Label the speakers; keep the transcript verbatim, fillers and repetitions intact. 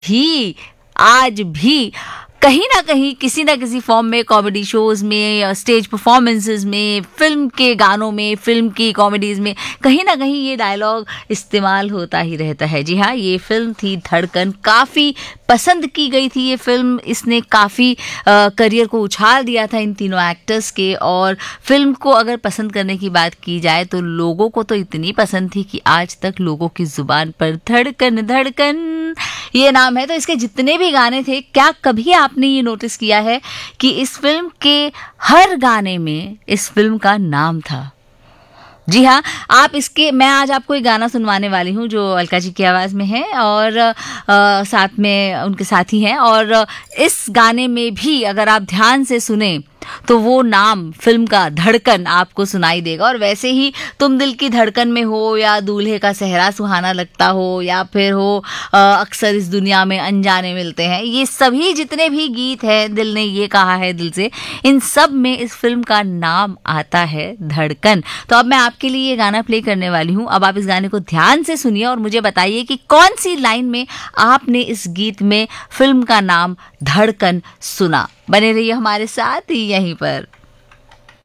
Speaker 1: भी आज भी कहीं ना कहीं किसी ना किसी फॉर्म में कॉमेडी शोज में, स्टेज परफॉर्मेंसेस में, फिल्म के गानों में, फिल्म की कॉमेडीज में कहीं ना कहीं ये डायलॉग इस्तेमाल होता ही रहता है। जी हाँ, ये फिल्म थी धड़कन। काफ़ी पसंद की गई थी ये फिल्म। इसने काफ़ी करियर को उछाल दिया था इन तीनों एक्टर्स के। और फिल्म को अगर पसंद करने की बात की जाए तो लोगों को तो इतनी पसंद थी कि आज तक लोगों की जुबान पर धड़कन धड़कन ये नाम है। तो इसके जितने भी गाने थे, क्या कभी आपने ये नोटिस किया है कि इस फिल्म के हर गाने में इस फिल्म का नाम था? जी हाँ, आप इसके मैं आज आपको एक गाना सुनवाने वाली हूँ जो अलका जी की आवाज़ में है और आ, साथ में उनके साथी हैं। और इस गाने में भी अगर आप ध्यान से सुने तो वो नाम फिल्म का धड़कन आपको सुनाई देगा। और वैसे ही तुम दिल की धड़कन में हो, या दूल्हे का सेहरा सुहाना लगता हो, या फिर हो अक्सर इस दुनिया में अनजाने मिलते हैं, ये सभी जितने भी गीत हैं, दिल ने ये कहा है दिल से, इन सब में इस फिल्म का नाम आता है धड़कन। तो अब मैं आपके लिए ये गाना प्ले करने वाली हूँ। अब आप इस गाने को ध्यान से सुनिए और मुझे बताइए कि कौन सी लाइन में आपने इस गीत में फिल्म का नाम धड़कन सुना। बने रहिए हमारे साथ यहीं पर।